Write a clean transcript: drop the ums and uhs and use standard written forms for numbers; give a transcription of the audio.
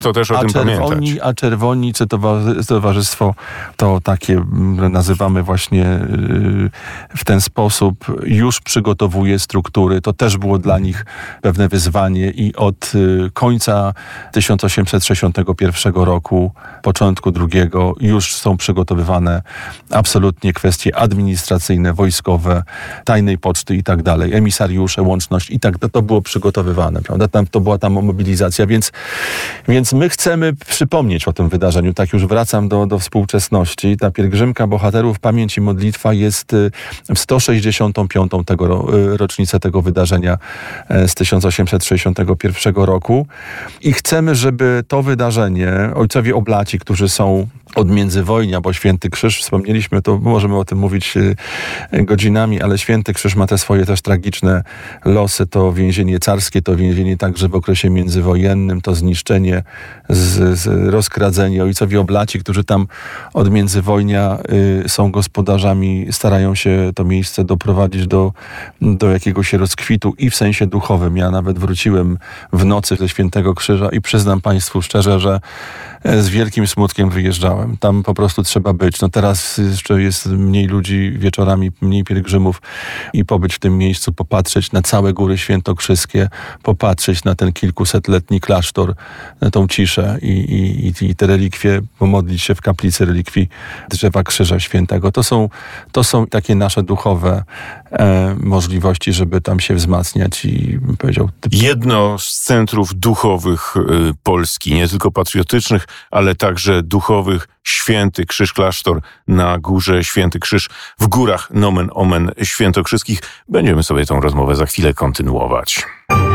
To też o tym pamiętać. A Czerwonice Towarzystwo to takie nazywamy właśnie w ten sposób, już przygotowuje struktury. To też było dla nich pewne wyzwanie i od końca 1861 roku, początku drugiego już są przygotowywane absolutnie kwestie administracyjne, wojskowe, tajnej poczty i tak dalej, emisariusze, łączność i tak to było przygotowywane, prawda? To była tam mobilizacja, więc my chcemy przypomnieć o tym wydarzeniu. Tak już wracam do współczesności. Ta pielgrzymka bohaterów Pamięć i Modlitwa jest w 165. rocznicę tego wydarzenia z 1861 roku i chcemy, żeby to wydarzenie, ojcowie oblaci, którzy są od międzywojnia, bo Święty Krzyż, wspomnieliśmy, to możemy o tym mówić godzinami, ale Święty Krzyż ma te swoje też tragiczne losy, to więzienie carskie, to więzienie także w okresie międzywojennym, to zniszczenie, rozkradzenie. Ojcowie oblaci, którzy tam od międzywojnia są gospodarzami, starają się to miejsce doprowadzić do jakiegoś rozkwitu i w sensie duchowym. Ja nawet wróciłem w nocy ze Świętego Krzyża i przyznam Państwu szczerze, że z wielkim smutkiem wyjeżdżałem. Tam po prostu trzeba być. No teraz jeszcze jest mniej ludzi, wieczorami mniej pielgrzymów i pobyć w tym miejscu, popatrzeć na całe Góry Świętokrzyskie, popatrzeć na ten kilkusetletni klasztor, na tą ciszę i te relikwie, pomodlić się w kaplicy relikwii drzewa Krzyża Świętego. To są takie nasze duchowe możliwości, żeby tam się wzmacniać i bym powiedział... Jedno z centrów duchowych Polski, nie tylko patriotycznych, ale także duchowych, Święty Krzyż Klasztor na górze Święty Krzyż w górach nomen omen świętokrzyskich. Będziemy sobie tą rozmowę za chwilę kontynuować.